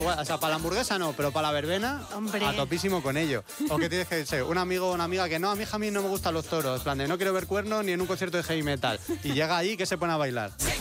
O sea, para la hamburguesa no, pero para la verbena, Hombre. a topísimo con ello. O que tienes que ser un amigo o una amiga que no, a mí no me gustan los toros, en plan de no quiero ver cuernos ni en un concierto de heavy metal. Y llega ahí que se pone a bailar.